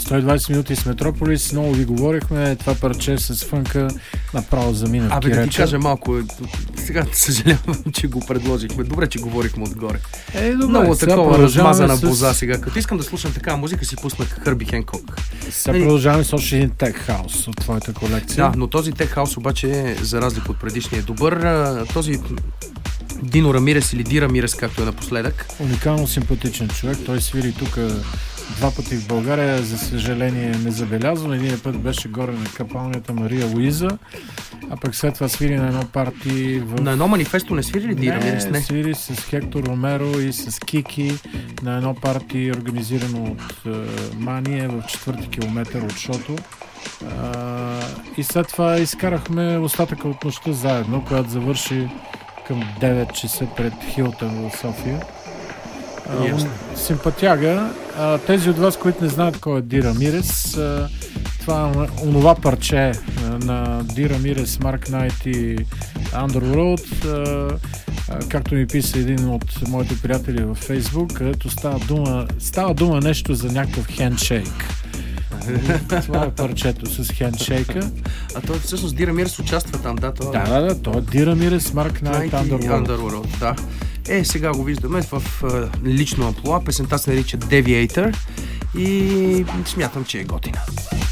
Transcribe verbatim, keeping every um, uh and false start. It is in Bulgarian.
сто и двайсет минути с Метрополис, много ви говорихме, това парче с фънка направо замина в Абе, киреча. да ти кажа малко, сега съжалявам, че го предложихме. Добре, че говорихме отгоре. Е, добре, много такова размазана с... боза сега. Като искам да слушам такава музика, си пуснах Хърби Хенкок. Сега продължаваме с още един тех хаус от твоята колекция. Да, но този тех хаус обаче, за разлика от предишния, е добър. Този Дино Рамирес или Ди Рамирес, както е напоследък. Уникално симпатичен човек. Той свири тук два пъти в България, за съжаление незабелязано. Един път беше горе на капалнята Мария Луиза, а пък след това свири на едно парти в... На едно манифесто не свири ли Ди Рамирес? Не, свири с Хектор Ромеро и с Кики на едно парти, организирано от е, Мания в четвърти километър от шото. Uh, и след това изкарахме остатъка от нощта заедно, която завърши към девет часа пред Хилтън в София. Uh, симпатяга. Uh, тези от вас, които не знаят кой е Ди Рамирес, uh, това е онова парче uh, на Ди Рамирес, Марк Найт и Underworld, uh, uh, както ми писа един от моите приятели във Фейсбук, където става дума, става дума нещо за някакъв хендшейк. Това е парчето с хендшейка. А той всъщност Ди Рамирес участва там, да? Това... Да, да, да, той е Ди Рамирес, Марк Найт, Underworld. Underworld, да. Е, сега го виждаме в uh, лично амплуа. Песента се нарича Deviator и смятам, че е готина.